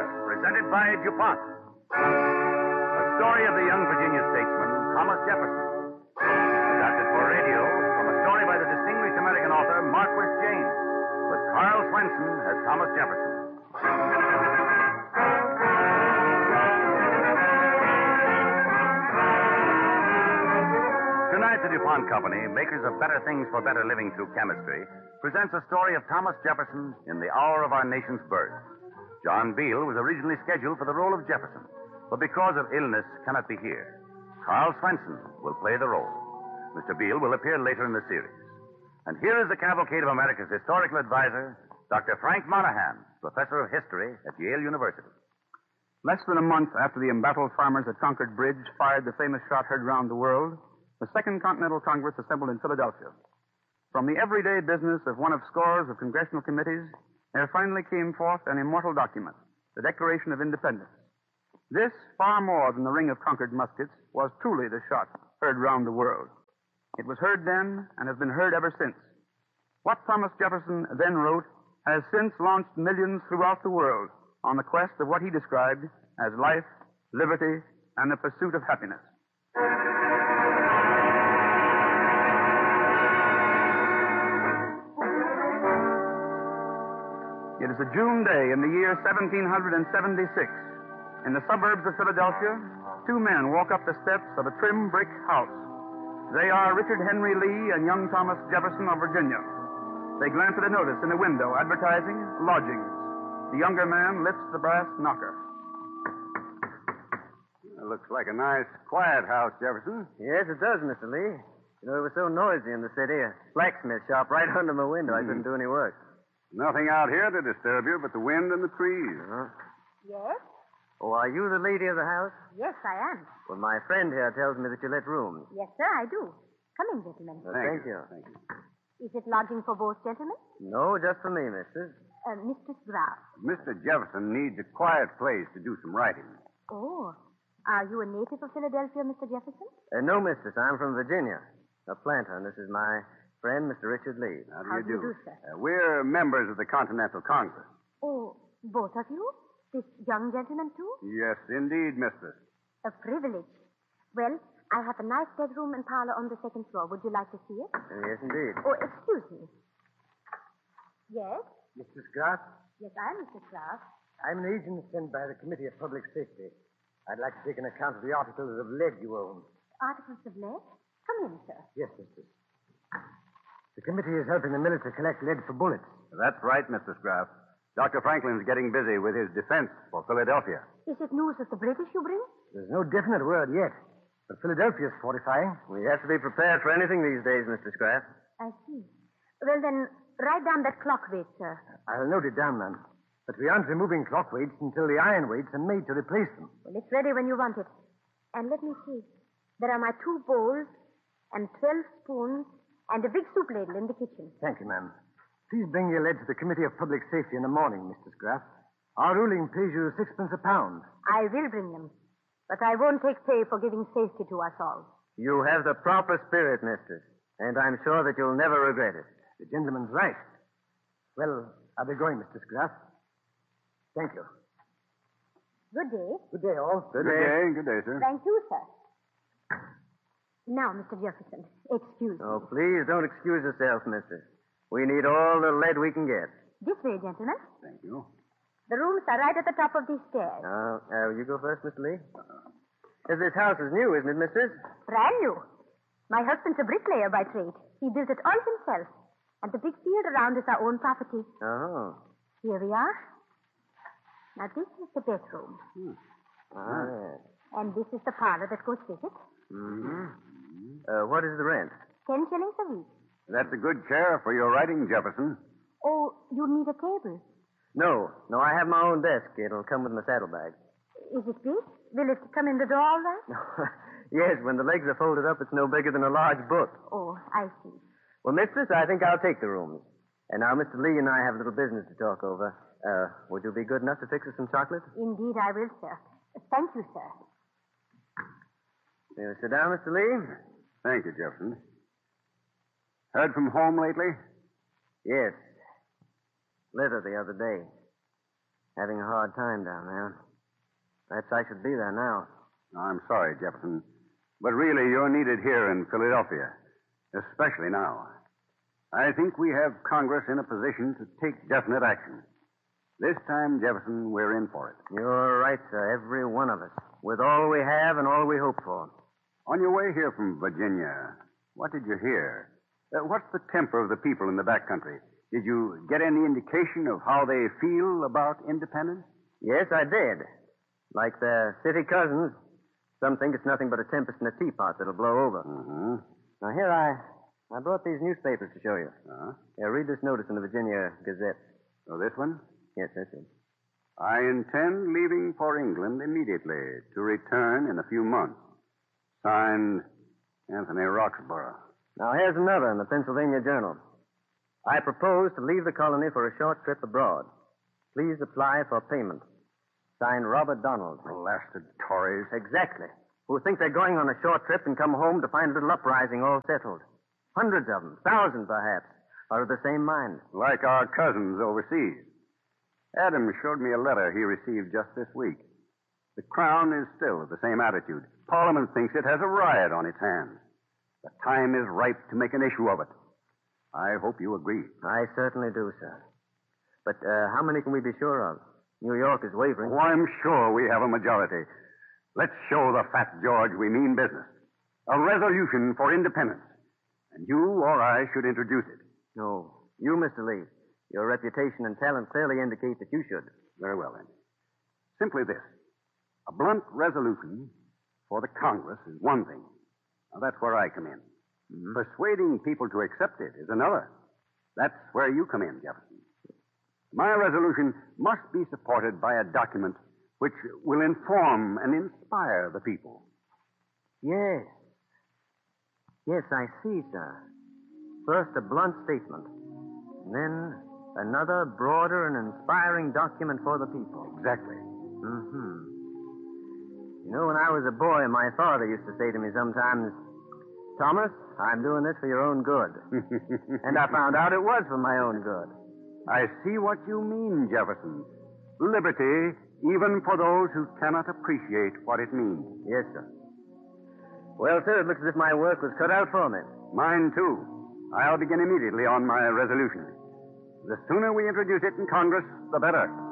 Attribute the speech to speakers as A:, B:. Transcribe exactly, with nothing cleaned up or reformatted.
A: presented by DuPont. A story of the young Virginia statesman, Thomas Jefferson. Adapted for radio from a story by the distinguished American author, Marquis James, with Carl Swenson as Thomas Jefferson. Tonight, the DuPont Company, makers of better things for better living through chemistry, presents a story of Thomas Jefferson in the hour of our nation's birth. John Beale was originally scheduled for the role of Jefferson, but because of illness cannot be here. Carl Swenson will play the role. Mister Beale will appear later in the series. And here is the cavalcade of America's historical advisor, Doctor Frank Monahan, professor of history at Yale University.
B: Less than a month after the embattled farmers at Concord Bridge fired the famous shot heard round the world, the Second Continental Congress assembled in Philadelphia. From the everyday business of one of scores of congressional committees, there finally came forth an immortal document, the Declaration of Independence. This, far more than the ring of Concord muskets, was truly the shot heard round the world. It was heard then and has been heard ever since. What Thomas Jefferson then wrote has since launched millions throughout the world on the quest of what he described as life, liberty, and the pursuit of happiness. It is a June day in the year seventeen seventy-six. In the suburbs of Philadelphia, two men walk up the steps of a trim brick house. They are Richard Henry Lee and young Thomas Jefferson of Virginia. They glance at a notice in the window advertising lodgings. The younger man lifts the brass knocker.
C: It looks like a nice, quiet house, Jefferson.
D: Yes, it does, Mister Lee. You know, it was so noisy in the city. A blacksmith shop right under my window. I couldn't do any work.
C: Nothing out here to disturb you but the wind and the trees.
D: Uh-huh.
E: Yes?
D: Oh, are you the lady of the house?
E: Yes, I am.
D: Well, my friend here tells me that you let rooms.
E: Yes, sir, I do. Come in, gentlemen.
D: Well,
C: Thank
D: thank
C: you.
D: you.
C: Thank you.
E: Is it lodging for both gentlemen?
D: No, just for me, mistress.
E: Uh, Mistress Graff.
C: Mister Jefferson needs a quiet place to do some writing.
E: Oh. Are you a native of Philadelphia, Mister Jefferson?
D: Uh, no, mistress. I'm from Virginia. A planter, and this is my friend, Mister Richard Lee.
C: How do
E: How
C: you
E: do
C: do?
E: you do, sir?
C: Uh, we're members of the Continental Congress.
E: Oh, both of you? This young gentleman, too?
C: Yes, indeed, mistress.
E: A privilege. Well, I have a nice bedroom and parlor on the second floor. Would you like to see it?
D: Uh, yes, indeed.
E: Oh, excuse me. Yes?
F: Missus Graff,
E: Yes, I'm Missus Graff.
F: I'm an agent sent by the Committee of Public Safety. I'd like to take an account of the articles of lead you own.
E: Articles of lead? Come in, sir.
F: Yes, mistress. The committee is helping the military collect lead for bullets.
C: That's right, Missus Graff. Doctor Franklin's getting busy with his defense for Philadelphia.
E: Is it news of the British you bring?
F: There's no definite word yet, but Philadelphia's fortifying.
D: We have to be prepared for anything these days, Mister Scraff.
E: I see. Well, then, write down that clock weight, sir.
F: I'll note it down, ma'am. But we aren't removing clock weights until the iron weights are made to replace them.
E: Well, it's ready when you want it. And let me see. There are my two bowls and twelve spoons and a big soup ladle in the kitchen.
F: Thank you, ma'am. Please bring your lead to the Committee of Public Safety in the morning, Mister Graff. Our ruling pays you sixpence a pound.
E: I will bring them. But I won't take pay for giving safety to us all.
D: You have the proper spirit, mistress, and I'm sure that you'll never regret it.
F: The gentleman's right. Well, I'll be going, Mister Graff. Thank you.
E: Good day.
F: Good day, all.
C: Good day. Good day, sir.
E: Thank you, sir. Now, Mister Jefferson, excuse me.
D: Oh, please don't excuse yourself, mistress. We need all the lead we can get.
E: This way, gentlemen.
C: Thank you.
E: The rooms are right at the top of these stairs.
D: Uh, uh, you go first, Mister Lee. Uh, this house is new, isn't it, mistress?
E: Brand new. My husband's a bricklayer by trade. He built it all himself. And the big field around is our own property.
D: Oh.
E: Here we are. Now, this is the bedroom.
D: Hmm. All right.
E: And this is the parlor that goes with it.
D: Mm-hmm. Uh, what is the rent?
E: Ten shillings a week.
C: That's a good chair for your writing, Jefferson.
E: Oh, you need a table.
D: No. No, I have my own desk. It'll come with my saddlebag.
E: Is it big? Will it come in the door all right?
D: Yes, when the legs are folded up, it's no bigger than a large book.
E: Oh, I see.
D: Well, mistress, I think I'll take the rooms. And now Mister Lee and I have a little business to talk over. Uh, would you be good enough to fix us some chocolate?
E: Indeed, I will, sir. Thank you, sir.
D: May we sit down, Mister Lee?
C: Thank you, Jefferson. Heard from home lately?
D: Yes. Letter the other day. Having a hard time down there. Perhaps I should be there now.
C: I'm sorry, Jefferson, but really you're needed here in Philadelphia, especially now. I think we have Congress in a position to take definite action. This time, Jefferson, we're in for it.
D: You're right, sir, every one of us. With all we have and all we hope for.
C: On your way here from Virginia, what did you hear? Uh, what's the temper of the people in the back country? Did you get any indication of how they feel about independence?
D: Yes, I did. Like their city cousins, some think it's nothing but a tempest in a teapot that'll blow over.
C: Mm-hmm.
D: Now, here I I brought these newspapers to show you.
C: Uh-huh.
D: Here, read this notice in the Virginia Gazette.
C: Oh, this one?
D: Yes, that's it.
C: I intend leaving for England immediately to return in a few months. Signed, Anthony Roxborough.
D: Now, here's another in the Pennsylvania Journal. I propose to leave the colony for a short trip abroad. Please apply for payment. Signed, Robert Donald.
C: Blasted Tories.
D: Exactly. Who think they're going on a short trip and come home to find a little uprising all settled. Hundreds of them, thousands perhaps, are of the same mind.
C: Like our cousins overseas. Adams showed me a letter he received just this week. The Crown is still of the same attitude. Parliament thinks it has a riot on its hands. The time is ripe to make an issue of it. I hope you agree.
D: I certainly do, sir. But uh, how many can we be sure of? New York is wavering.
C: Oh, I'm sure we have a majority. Let's show the fat George we mean business. A resolution for independence. And you or I should introduce it.
D: No, you, Mister Lee. Your reputation and talent clearly indicate that you should.
C: Very well, then. Simply this. A blunt resolution for the Congress is one thing. Now, that's where I come in. Mm-hmm. Persuading people to accept it is another. That's where you come in, Jefferson. My resolution must be supported by a document which will inform and inspire the people.
D: Yes. Yes, I see, sir. First, a blunt statement. Then, another broader and inspiring document for the people.
C: Exactly.
D: Mm-hmm. You know, when I was a boy, my father used to say to me sometimes, Thomas, I'm doing this for your own good. And I found out it was for my own good.
C: I see what you mean, Jefferson. Liberty, even for those who cannot appreciate what it means.
D: Yes, sir. Well, sir, it looks as if my work was cut out for me.
C: Mine, too. I'll begin immediately on my resolution. The sooner we introduce it in Congress, the better.